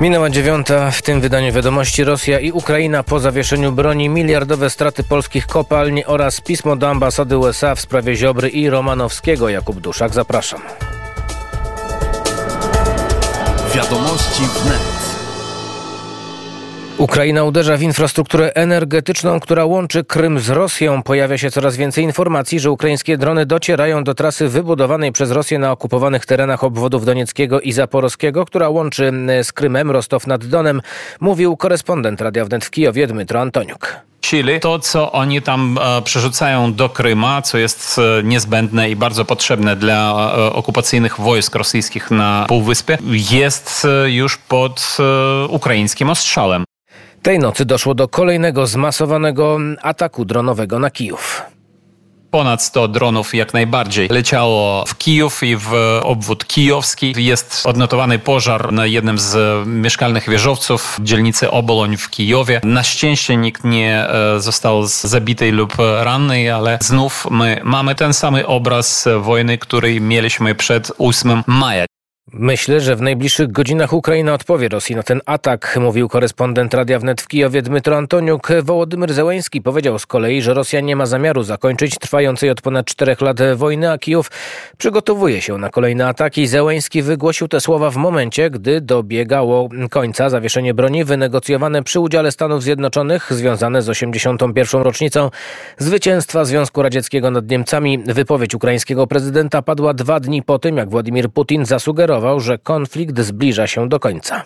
Minęła 9:00. W tym wydaniu wiadomości: Rosja i Ukraina po zawieszeniu broni, miliardowe straty polskich kopalń oraz pismo do ambasady USA w sprawie Ziobry i Romanowskiego. Jakub Duszak, zapraszam. Wiadomości wnet. Ukraina uderza w infrastrukturę energetyczną, która łączy Krym z Rosją. Pojawia się coraz więcej informacji, że ukraińskie drony docierają do trasy wybudowanej przez Rosję na okupowanych terenach obwodów donieckiego i zaporowskiego, która łączy z Krymem Rostow nad Donem, mówił korespondent Radia Wnet w Kijowie Dmytro Antoniuk. To, co oni tam przerzucają do Kryma, co jest niezbędne i bardzo potrzebne dla okupacyjnych wojsk rosyjskich na Półwyspie, jest już pod ukraińskim ostrzałem. Tej nocy doszło do kolejnego zmasowanego ataku dronowego na Kijów. Ponad 100 dronów jak najbardziej leciało w Kijów i w obwód kijowski. Jest odnotowany pożar na jednym z mieszkalnych wieżowców w dzielnicy Oboloń w Kijowie. Na szczęście nikt nie został zabity lub ranny, ale znów my mamy ten sam obraz wojny, który mieliśmy przed 8 maja. Myślę, że w najbliższych godzinach Ukraina odpowie Rosji na ten atak, mówił korespondent Radia Wnet w Kijowie Dmytro Antoniuk. Wołodymyr Zełenski powiedział z kolei, że Rosja nie ma zamiaru zakończyć trwającej od ponad 4 lat wojny, a Kijów przygotowuje się na kolejne ataki. Zełenski wygłosił te słowa w momencie, gdy dobiegało końca zawieszenie broni wynegocjowane przy udziale Stanów Zjednoczonych, związane z 81. rocznicą zwycięstwa Związku Radzieckiego nad Niemcami. Wypowiedź ukraińskiego prezydenta padła 2 dni po tym, jak Władimir Putin zasugerował, że konflikt zbliża się do końca.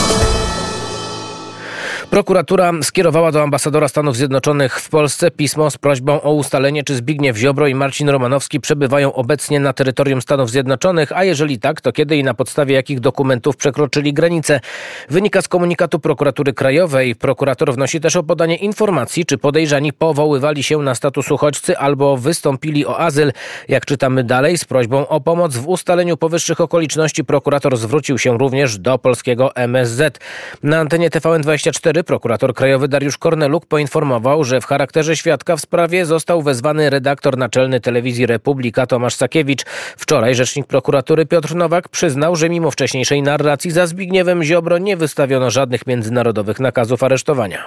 Prokuratura skierowała do ambasadora Stanów Zjednoczonych w Polsce pismo z prośbą o ustalenie, czy Zbigniew Ziobro i Marcin Romanowski przebywają obecnie na terytorium Stanów Zjednoczonych, a jeżeli tak, to kiedy i na podstawie jakich dokumentów przekroczyli granicę. Wynika z komunikatu Prokuratury Krajowej. Prokurator wnosi też o podanie informacji, czy podejrzani powoływali się na status uchodźcy albo wystąpili o azyl. Jak czytamy dalej, z prośbą o pomoc w ustaleniu powyższych okoliczności prokurator zwrócił się również do polskiego MSZ. Na antenie TVN24 prokurator krajowy Dariusz Korneluk poinformował, że w charakterze świadka w sprawie został wezwany redaktor naczelny Telewizji Republika Tomasz Sakiewicz. Wczoraj rzecznik prokuratury Piotr Nowak przyznał, że mimo wcześniejszej narracji za Zbigniewem Ziobro nie wystawiono żadnych międzynarodowych nakazów aresztowania.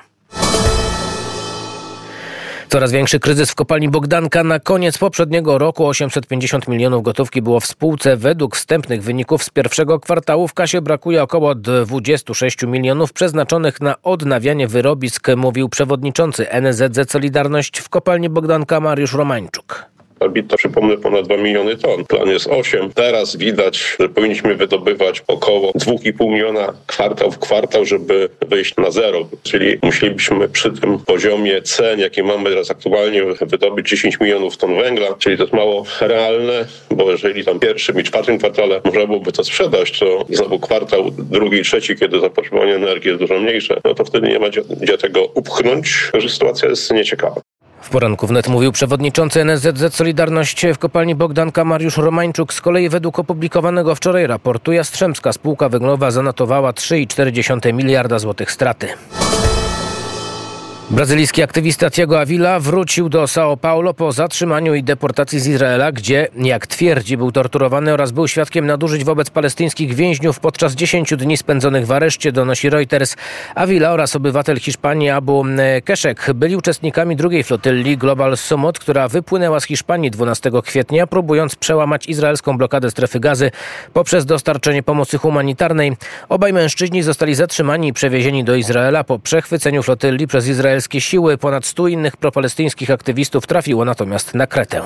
Coraz większy kryzys w kopalni Bogdanka. Na koniec poprzedniego roku 850 milionów gotówki było w spółce. Według wstępnych wyników z pierwszego kwartału w kasie brakuje około 26 milionów przeznaczonych na odnawianie wyrobisk, mówił przewodniczący NSZZ Solidarność w kopalni Bogdanka Mariusz Romańczuk. Arbitra, przypomnę, ponad 2 miliony ton. Plan jest 8. Teraz widać, że powinniśmy wydobywać około 2,5 miliona kwartał w kwartał, żeby wyjść na zero. Czyli musielibyśmy przy tym poziomie cen, jaki mamy teraz aktualnie, wydobyć 10 milionów ton węgla. Czyli to jest mało realne, bo jeżeli tam pierwszym i czwartym kwartale można byłoby to sprzedać, to znowu kwartał drugi i trzeci, kiedy zapotrzebowanie energii jest dużo mniejsze, no to wtedy nie ma gdzie tego upchnąć. Także sytuacja jest nieciekawa. W poranku wnet mówił przewodniczący NSZZ Solidarność w kopalni Bogdanka Mariusz Romańczuk. Z kolei według opublikowanego wczoraj raportu Jastrzębska spółka węglowa zanotowała 3,4 miliarda złotych straty. Brazylijski aktywista Thiago Avila wrócił do São Paulo po zatrzymaniu i deportacji z Izraela, gdzie, jak twierdzi, był torturowany oraz był świadkiem nadużyć wobec palestyńskich więźniów podczas 10 dni spędzonych w areszcie, donosi Reuters. Avila oraz obywatel Hiszpanii Abu Keszek byli uczestnikami drugiej flotylli Global Summit, która wypłynęła z Hiszpanii 12 kwietnia, próbując przełamać izraelską blokadę strefy Gazy poprzez dostarczenie pomocy humanitarnej. Obaj mężczyźni zostali zatrzymani i przewiezieni do Izraela po przechwyceniu flotylli przez izraelskie siły. Ponad 100 innych propalestyńskich aktywistów trafiło natomiast na Kretę.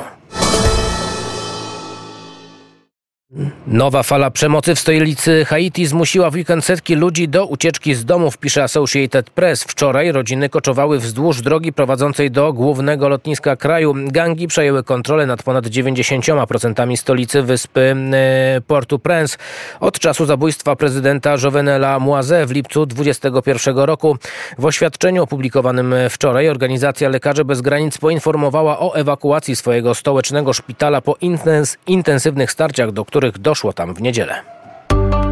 Nowa fala przemocy w stolicy Haiti zmusiła w weekend setki ludzi do ucieczki z domów, pisze Associated Press. Wczoraj rodziny koczowały wzdłuż drogi prowadzącej do głównego lotniska kraju. Gangi przejęły kontrolę nad ponad 90% stolicy wyspy Port-au-Prince od czasu zabójstwa prezydenta Jovenela Moïse w lipcu 2021 roku. W oświadczeniu opublikowanym wczoraj organizacja Lekarze Bez Granic poinformowała o ewakuacji swojego stołecznego szpitala po intensywnych starciach, do których doszło tam w niedzielę.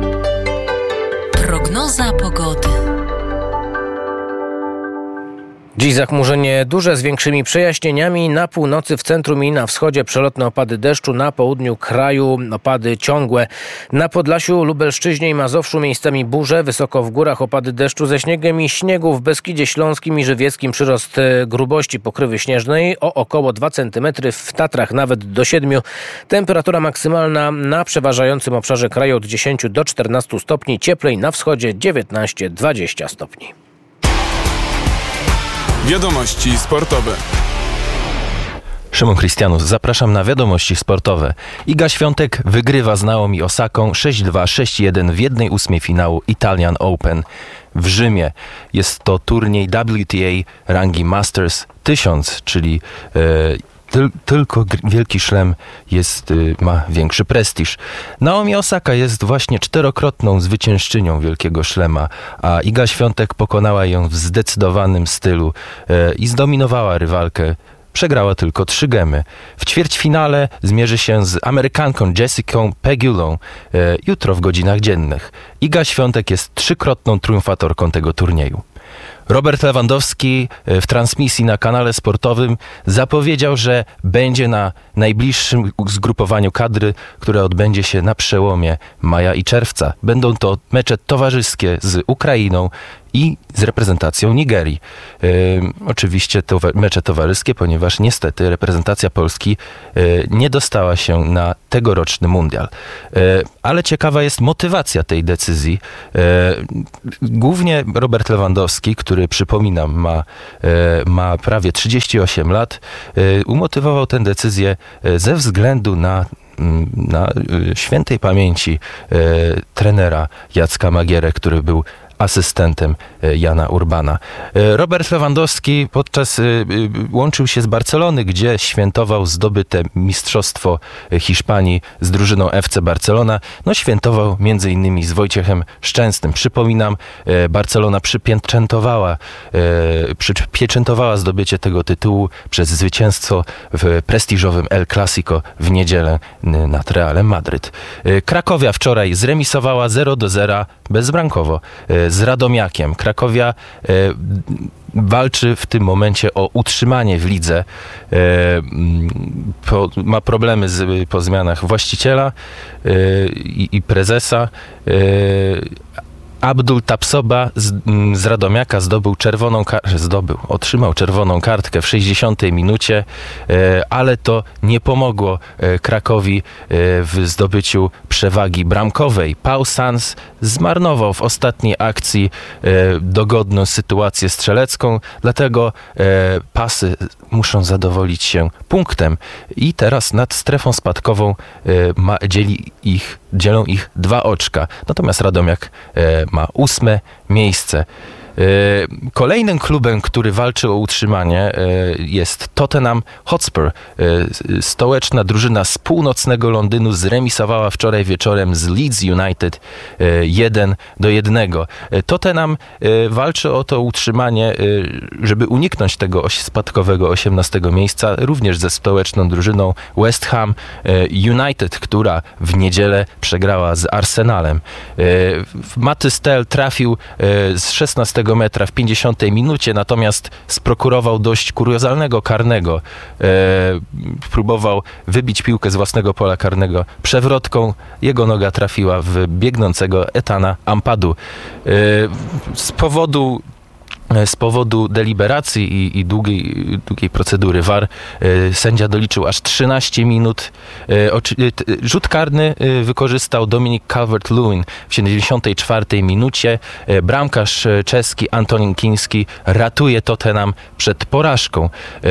Prognoza pogody. Dziś zachmurzenie duże z większymi przejaśnieniami. Na północy, w centrum i na wschodzie przelotne opady deszczu. Na południu kraju opady ciągłe. Na Podlasiu, Lubelszczyźnie i Mazowszu miejscami burze. Wysoko w górach opady deszczu ze śniegiem i śniegu. W Beskidzie Śląskim i Żywieckim przyrost grubości pokrywy śnieżnej o około 2 cm. W Tatrach nawet do 7. Temperatura maksymalna na przeważającym obszarze kraju od 10 do 14 stopni. Cieplej na wschodzie 19-20 stopni. Wiadomości sportowe. Szymon Krystianus, zapraszam na wiadomości sportowe. Iga Świątek wygrywa z Naomi Osaką 6-2, 6-1 w 1/8 finału Italian Open w Rzymie. Jest to turniej WTA rangi Masters 1000, czyli tylko wielki szlem ma większy prestiż. Naomi Osaka jest właśnie 4-krotną zwyciężczynią wielkiego szlema, a Iga Świątek pokonała ją w zdecydowanym stylu i zdominowała rywalkę. Przegrała tylko 3 gemy. W ćwierćfinale zmierzy się z Amerykanką Jessicą Pegulą jutro w godzinach dziennych. Iga Świątek jest 3-krotną triumfatorką tego turnieju. Robert Lewandowski w transmisji na kanale sportowym zapowiedział, że będzie na najbliższym zgrupowaniu kadry, które odbędzie się na przełomie maja i czerwca. Będą to mecze towarzyskie z Ukrainą i z reprezentacją Nigerii. Oczywiście to mecze towarzyskie, ponieważ niestety reprezentacja Polski nie dostała się na tegoroczny mundial. Ale ciekawa jest motywacja tej decyzji. Głównie Robert Lewandowski, który przypominam ma prawie 38 lat, umotywował tę decyzję ze względu na świętej pamięci trenera Jacka Magierę, który był asystentem Jana Urbana. Robert Lewandowski łączył się z Barcelony, gdzie świętował zdobyte mistrzostwo Hiszpanii z drużyną FC Barcelona. Świętował między innymi z Wojciechem Szczęsnym. Przypominam, Barcelona przypieczętowała zdobycie tego tytułu przez zwycięstwo w prestiżowym El Clasico w niedzielę nad Realem Madryt. Krakowia wczoraj zremisowała 0-0 bezbramkowo z Radomiakiem. Krakowia walczy w tym momencie o utrzymanie w lidze. Ma problemy po zmianach właściciela i prezesa. Abdul Tapsoba z Radomiaka otrzymał czerwoną kartkę w 60 minucie, ale to nie pomogło Krakowi w zdobyciu przewagi bramkowej. Pau Sans zmarnował w ostatniej akcji dogodną sytuację strzelecką, dlatego Pasy muszą zadowolić się punktem i teraz nad strefą spadkową dzielą ich 2 oczka. Natomiast Radomiak ma 8. miejsce. Kolejnym klubem, który walczy o utrzymanie, jest Tottenham Hotspur. Stołeczna drużyna z północnego Londynu zremisowała wczoraj wieczorem z Leeds United 1-1. Tottenham walczy o to utrzymanie, żeby uniknąć tego spadkowego 18 miejsca, również ze stołeczną drużyną West Ham United, która w niedzielę przegrała z Arsenalem. Matty Stell trafił z 16 metra w 50 minucie, natomiast sprokurował dość kuriozalnego karnego. Próbował wybić piłkę z własnego pola karnego przewrotką. Jego noga trafiła w biegnącego Etana Ampadu. Z powodu deliberacji i długiej procedury VAR sędzia doliczył aż 13 minut. Rzut karny wykorzystał Dominik Calvert-Lewin w 74 minucie. Bramkarz czeski Antonin Kiński ratuje Tottenham przed porażką.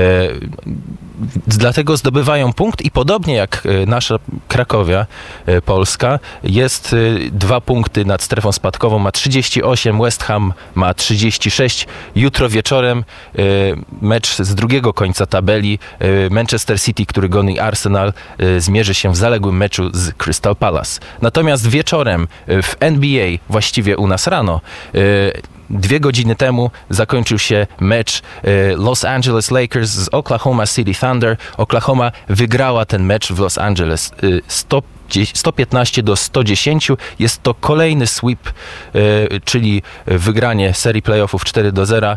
Dlatego zdobywają punkt i podobnie jak nasza Krakowia Polska jest 2 punkty nad strefą spadkową, ma 38, West Ham ma 36. Jutro wieczorem mecz z drugiego końca tabeli. Manchester City, który goni Arsenal, zmierzy się w zaległym meczu z Crystal Palace. Natomiast wieczorem w NBA, właściwie u nas rano, 2 godziny temu zakończył się mecz Los Angeles Lakers z Oklahoma City Thunder. Oklahoma wygrała ten mecz w Los Angeles 115-110. Jest to kolejny sweep, czyli wygranie serii playoffów 4-0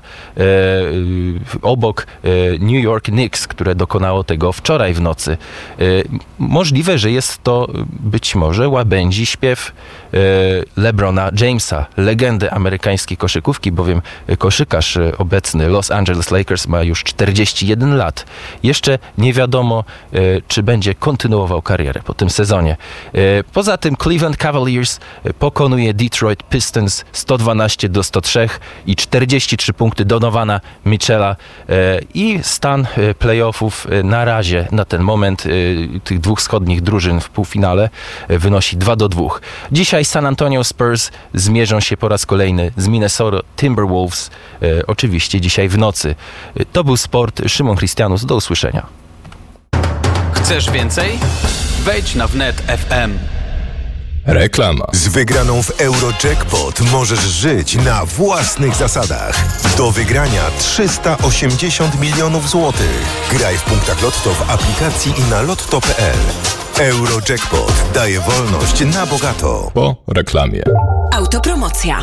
obok New York Knicks, które dokonało tego wczoraj w nocy. Możliwe, że jest to być może łabędzi śpiew LeBrona Jamesa, legendy amerykańskiej koszykówki, bowiem koszykarz obecny Los Angeles Lakers ma już 41 lat. Jeszcze nie wiadomo, czy będzie kontynuował karierę po tym sezonie. Poza tym Cleveland Cavaliers pokonuje Detroit Pistons 112-103 i 43 punkty Donovana Mitchella i stan playoffów na razie, na ten moment tych dwóch wschodnich drużyn w półfinale wynosi 2-2. Dzisiaj San Antonio Spurs zmierzą się po raz kolejny z Minnesota Timberwolves, oczywiście dzisiaj w nocy. To był Sport. Szymon Christianus, do usłyszenia. Chcesz więcej? Wejdź na Wnet FM. Reklama. Z wygraną w Eurojackpot możesz żyć na własnych zasadach. Do wygrania 380 milionów złotych. Graj w punktach Lotto w aplikacji i na lotto.pl. Eurojackpot daje wolność na bogato. Po reklamie. Autopromocja.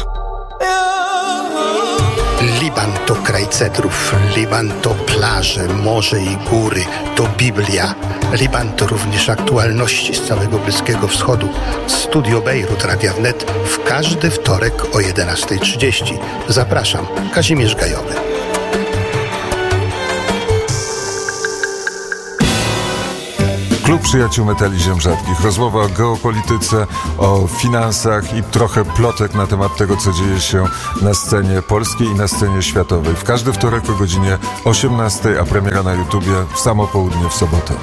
Liban to kraj cedrów, Liban to plaże, morze i góry, to Biblia. Liban to również aktualności z całego Bliskiego Wschodu. Studio Bejrut Radia Wnet w każdy wtorek o 11:30. Zapraszam, Kazimierz Gajowy. Klub Przyjaciół Metali Ziem Rzadkich. Rozmowa o geopolityce, o finansach i trochę plotek na temat tego, co dzieje się na scenie polskiej i na scenie światowej. W każdy wtorek o godzinie 18:00, a premiera na YouTubie w samo południe w sobotę.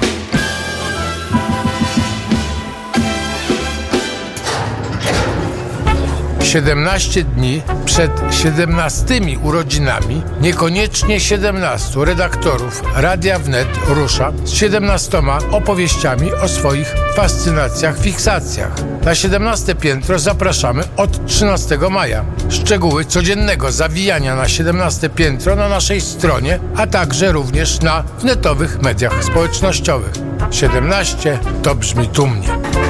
Siedemnaście dni przed 17 urodzinami, niekoniecznie 17 redaktorów Radia Wnet rusza z 17 opowieściami o swoich fascynacjach, fiksacjach. Na 17 piętro zapraszamy od 13 maja. Szczegóły codziennego zawijania na 17 piętro na naszej stronie, a także również na wnetowych mediach społecznościowych. 17 to brzmi tłumnie.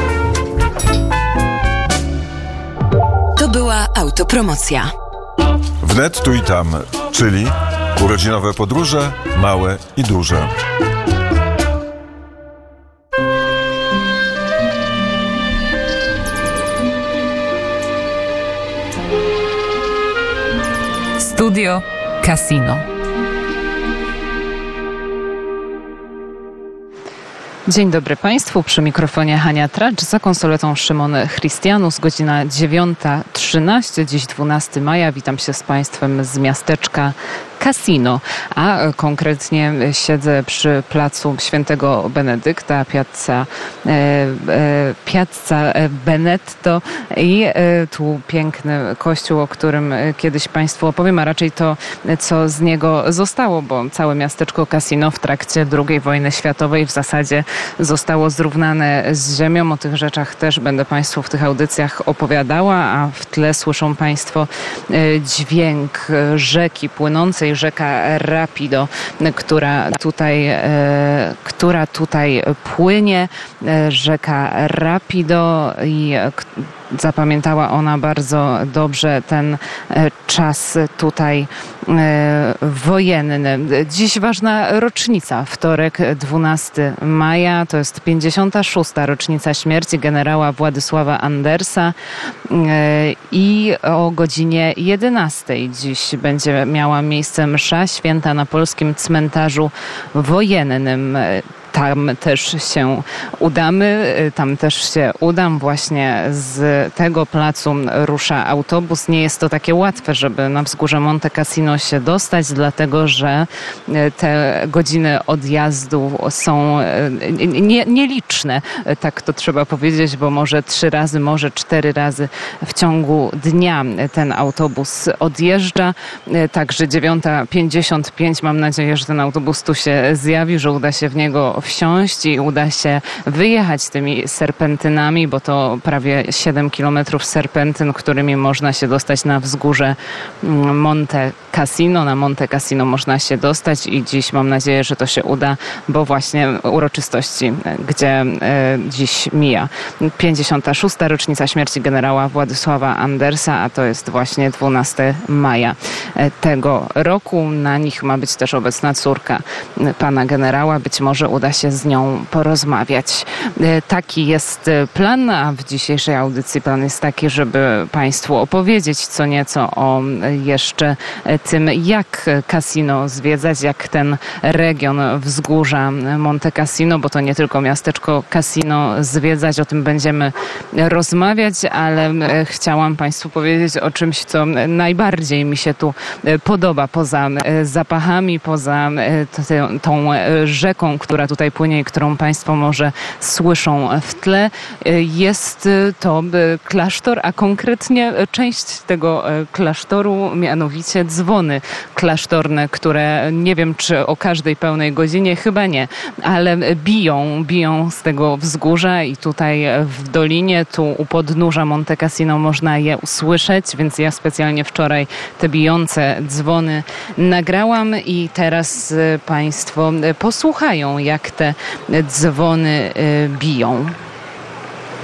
To była autopromocja. Wnet tu i tam, czyli urodzinowe podróże, małe i duże. Studio Casino. Dzień dobry Państwu, przy mikrofonie Hania Tracz, za konsoletą Szymon Christianus, godzina 9:13, dziś 12 maja. Witam się z Państwem z miasteczka Casino, a konkretnie siedzę przy placu Świętego Benedykta, Piazza Benedetto i tu piękny kościół, o którym kiedyś Państwu opowiem, a raczej to, co z niego zostało, bo całe miasteczko Casino w trakcie II wojny światowej w zasadzie zostało zrównane z ziemią. O tych rzeczach też będę Państwu w tych audycjach opowiadała, a w tle słyszą Państwo dźwięk rzeki płynącej, rzeka Rapido, która tutaj płynie. Rzeka Rapido i zapamiętała ona bardzo dobrze ten czas tutaj wojenny. Dziś ważna rocznica, wtorek 12 maja, to jest 56. rocznica śmierci generała Władysława Andersa i o godzinie 11:00 dziś będzie miała miejsce msza święta na polskim cmentarzu wojennym. Tam też się udam. Właśnie z tego placu rusza autobus. Nie jest to takie łatwe, żeby na wzgórze Monte Cassino się dostać, dlatego że te godziny odjazdu są nieliczne. Tak to trzeba powiedzieć, bo może 3 razy, może 4 razy w ciągu dnia ten autobus odjeżdża. Także 9:55. Mam nadzieję, że ten autobus tu się zjawi, że uda się w niego wsiąść i uda się wyjechać tymi serpentynami, bo to prawie 7 kilometrów serpentyn, którymi można się dostać na wzgórze Monte Cassino. Na Monte Cassino można się dostać i dziś mam nadzieję, że to się uda, bo właśnie uroczystości, gdzie dziś mija 56. rocznica śmierci generała Władysława Andersa, a to jest właśnie 12 maja tego roku. Na nich ma być też obecna córka pana generała. Być może uda się z nią porozmawiać. Taki jest plan, a w dzisiejszej audycji plan jest taki, żeby Państwu opowiedzieć co nieco o jeszcze tym, jak Cassino zwiedzać, jak ten region wzgórza Monte Cassino, bo to nie tylko miasteczko Cassino zwiedzać, o tym będziemy rozmawiać, ale chciałam Państwu powiedzieć o czymś, co najbardziej mi się tu podoba, poza zapachami, poza tą rzeką, która tutaj płynie i którą Państwo może słyszą w tle. Jest to klasztor, a konkretnie część tego klasztoru, mianowicie dzwony klasztorne, które nie wiem, czy o każdej pełnej godzinie, chyba nie, ale biją z tego wzgórza i tutaj w dolinie, tu u podnóża Monte Cassino można je usłyszeć, więc ja specjalnie wczoraj te bijące dzwony nagrałam i teraz Państwo posłuchają, jak te dzwony biją.